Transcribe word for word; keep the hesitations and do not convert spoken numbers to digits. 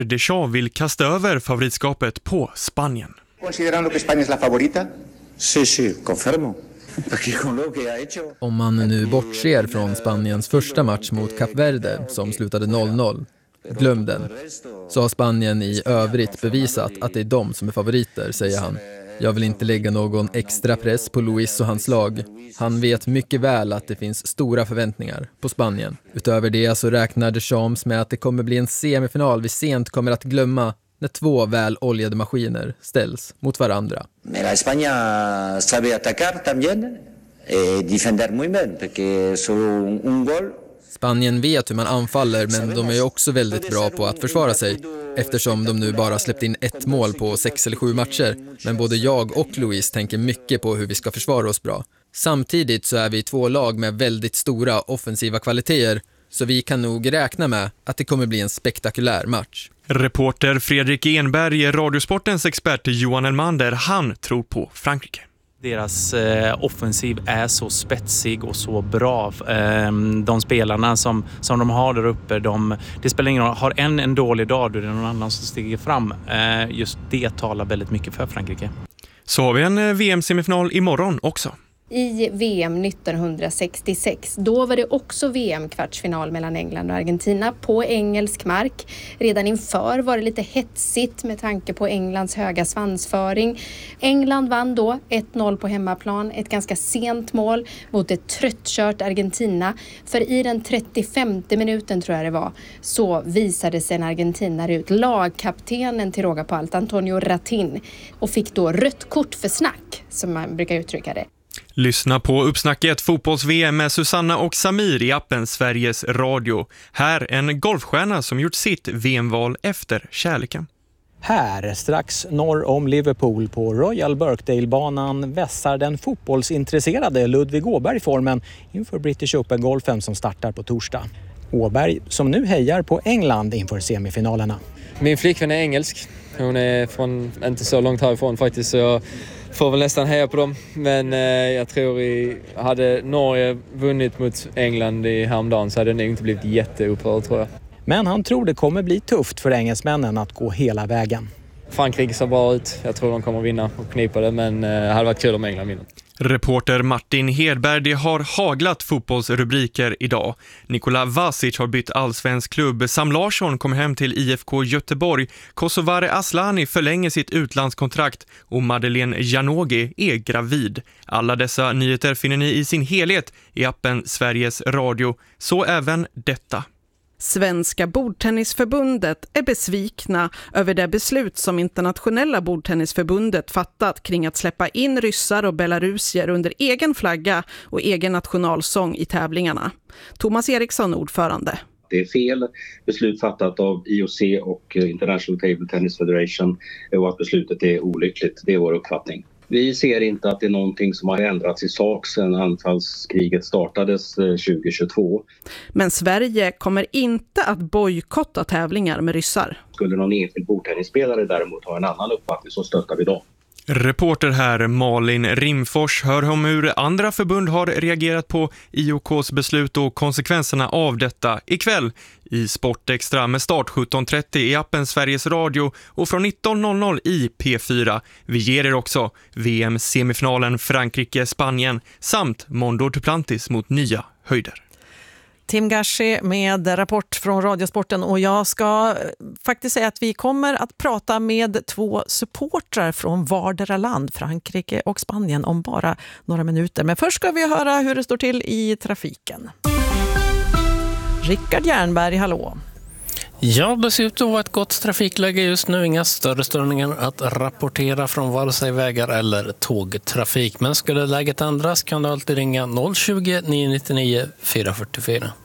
Deschamps vill kasta över favoritskapet på Spanien. Considerando que España es la favorita? Sí, sí, confirmo. Om man nu bortser från Spaniens första match mot Kap Verde som slutade noll noll, glöm den. Så har Spanien i övrigt bevisat att det är de som är favoriter, säger han. Jag vill inte lägga någon extra press på Luis och hans lag. Han vet mycket väl att det finns stora förväntningar på Spanien. Utöver det så räknar Deschamps med att det kommer bli en semifinal vi sent kommer att glömma när två väl oljade maskiner ställs mot varandra. Men España sabe atacar también, eh, defender muy bien, porque solo un gol. Spanien vet hur man anfaller, men de är också väldigt bra på att försvara sig eftersom de nu bara släppt in ett mål på sex eller sju matcher. Men både jag och Luis tänker mycket på hur vi ska försvara oss bra. Samtidigt så är vi två lag med väldigt stora offensiva kvaliteter, så vi kan nog räkna med att det kommer bli en spektakulär match. Reporter Fredrik Enberg, Radiosportens expert Johan Elmander, han tror på Frankrike. Deras eh, offensiv är så spetsig och så bra. Eh, de spelarna som, som de har där uppe, de, det spelar ingen roll. Har en en dålig dag, då är det någon annan som stiger fram. Eh, just det talar väldigt mycket för Frankrike. Så har vi en V M-semifinal imorgon också. I V M nittonhundrasextiosex. Då var det också V M-kvartsfinal mellan England och Argentina på engelsk mark. Redan inför var det lite hetsigt med tanke på Englands höga svansföring. England vann då ett noll på hemmaplan, ett ganska sent mål mot ett tröttkört Argentina. För i den trettiofemte minuten tror jag det var, så visade sig en argentinare ut, lagkaptenen till råga på allt, Antonio Ratin, och fick då rött kort för snack, som man brukar uttrycka det. Lyssna på Uppsnacket fotbolls-V M med Susanna och Samir i appen Sveriges Radio. Här en golfstjärna som gjort sitt V M-val efter kärleken. Här, strax norr om Liverpool på Royal Birkdale-banan, vässar den fotbollsintresserade Ludvig Åberg formen inför British Open-golfen som startar på torsdag. Åberg som nu hejar på England inför semifinalerna. Min flickvän är engelsk. Hon är från inte så långt härifrån faktiskt, så jag får väl nästan heja på dem. Men eh, jag tror i, hade Norge vunnit mot England i häromdagen så hade det nog inte blivit jätteupprörd, tror jag. Men han tror det kommer bli tufft för engelsmännen att gå hela vägen. Frankrike ser bra ut. Jag tror de kommer vinna och knipa det, men eh, det hade varit kul om England vinner. Reporter Martin Hedberg, det har haglat fotbollsrubriker idag. Nikola Vasic har bytt allsvensk klubb. Sam Larsson kommer hem till I F K Göteborg. Kosovare Aslani förlänger sitt utlandskontrakt och Madeleine Janogy är gravid. Alla dessa nyheter finner ni i sin helhet i appen Sveriges Radio. Så även detta. Svenska bordtennisförbundet är besvikna över det beslut som internationella bordtennisförbundet fattat kring att släppa in ryssar och belarusier under egen flagga och egen nationalsång i tävlingarna. Thomas Eriksson, ordförande. Det är fel beslut fattat av I O C och International Table Tennis Federation och att beslutet är olyckligt. Det är vår uppfattning. Vi ser inte att det är någonting som har ändrats i sak sedan anfallskriget startades tjugohundratjugotvå. Men Sverige kommer inte att bojkotta tävlingar med ryssar. Skulle någon enskild bordtennisspelare däremot ha en annan uppfattning så stöttar vi dem. Reporter här Malin Rimfors hör om hur andra förbund har reagerat på I O K:s beslut och konsekvenserna av detta ikväll i Sportextra med start sjutton trettio i appen Sveriges Radio och från nitton noll noll i P fyra. Vi ger er också V M-semifinalen Frankrike-Spanien samt Mondo Duplantis mot nya höjder. Tim Gashi med rapport från Radiosporten, och jag ska faktiskt säga att vi kommer att prata med två supportrar från vardera land, Frankrike och Spanien, om bara några minuter. Men först ska vi höra hur det står till i trafiken. Rickard Jernberg, hallå. Ja, det ser ut att vara ett gott trafikläge just nu. Inga större störningar att rapportera från vare sig vägar eller tågtrafik. Men skulle läget ändras kan du alltid ringa noll tjugo, nio nio nio, fyra fyra fyra.